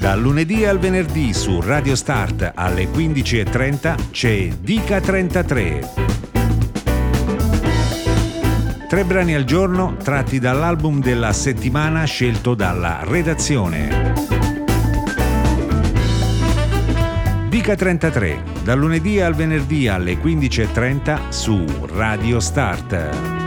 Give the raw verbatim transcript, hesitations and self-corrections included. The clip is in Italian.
Dal lunedì al venerdì su Radio Start alle quindici e trenta c'è Dica trentatré. Tre brani al giorno tratti dall'album della settimana scelto dalla redazione. Dica trentatré, dal lunedì al venerdì alle quindici e trenta su Radio Start.